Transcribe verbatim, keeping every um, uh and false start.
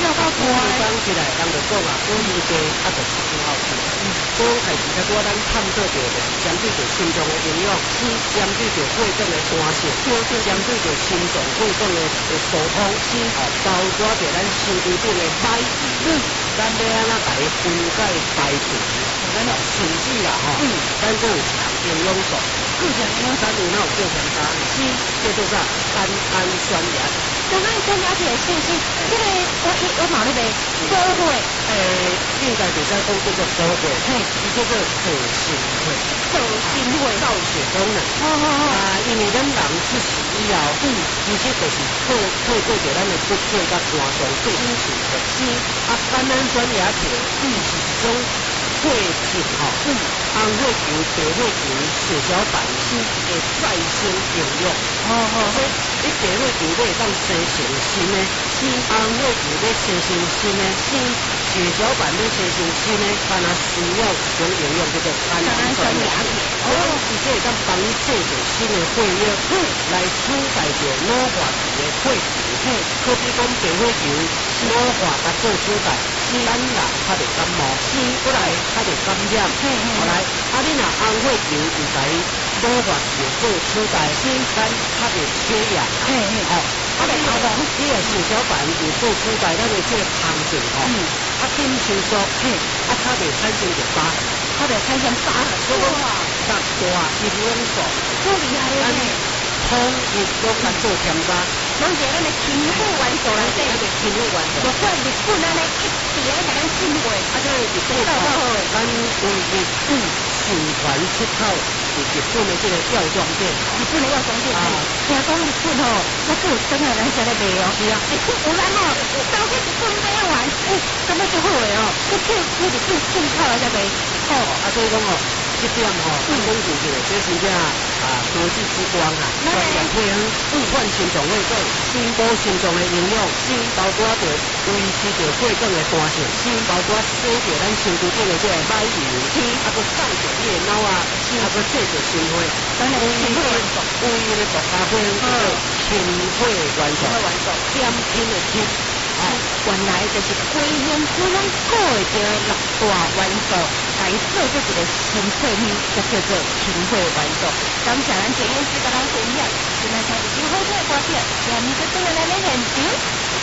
到乖。 刚起来，人就讲啊，古鱼鸡啊，就真好吃。所以开始甲我咱探索着的，针对着心脏的营养，针对着血管的干性，针对着心脏血管的的疏通，哦，包括着咱身躯顶的歹意，咱要安怎来分解排除？咱哦，甚至啦吼，咱个有一项营养素， 各项营养咱有哪有做相差？是叫做啥？甘氨酸盐。 甘氨酸盐铁是是，这个我一我脑里边收回。 诶，应该就在讲叫做收回，嘿，伊叫做可心会， 可心会造血功能。 哦哦哦。 啊，因为咱人出事以后，嗯，其实就是透透过着咱的骨髓甲肝脏做新陈代谢。啊，甘氨酸盐铁，嗯，是一种血质吼，嗯，红血球、白血球、血小板是的再生应用。哦哦，所以你白血球要会当生成新的，是红血球要生成新的，是血小板要生成新的，但啊需要一种营养叫做甘氨酸盐。哦，伊这会当帮你制造新的血液，嗯，来取代着老化期的血球。嘿，可比讲白血球老化甲做取代，咱人较袂感冒，是过来较袂感染。嘿嘿，后来啊，你若红血球有来老化期做取代，是咱较袂缺氧。嘿嘿，哦，啊，你若你的血小板有做取代，咱的这个糖症吼，啊，紧收缩，嘿，啊，较袂产生着疤， 较袂产生疤。 所以讲，大大营养素， 好厉害嘞！ 统一都甲做添加。 拢是咱的亲肤元素来底， 咱的亲肤元素。 无怪日本安尼一直咧甲咱进货， 啊，这日本搞好诶，咱唯一嗯授权出口是日本的这个药妆店， 日本的药妆店啊，听讲日本吼，那个有等下咱才来卖哦。是啊，有咱吼，走去日本买完，哎，感觉就好诶哦，去去去日本进口来才卖。 哦，啊，所以讲哦。这点吼，讲就是这真正啊科技之光啊，专业配合，换心脏血管，补心脏的营养，包括着维持着血管的弹性，包括洗着咱身躯顶的这个歹油，啊，佮送着你的脑啊，啊，佮制着心血，咱的心血唯一的独家配叫做氢血元素，点氢的氢。哦， 原来就是规年可能过着六大元素，来做做一个纯粹面，就叫做氢血元素。感谢咱前院士甲咱分享，今日听一首好听的歌曲，下面就等下来咧现场。